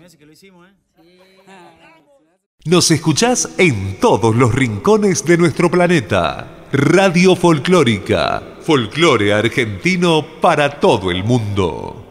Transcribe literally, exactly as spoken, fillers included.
Nos escuchás en todos los rincones de nuestro planeta. Radio Folclórica. Folclore argentino para todo el mundo.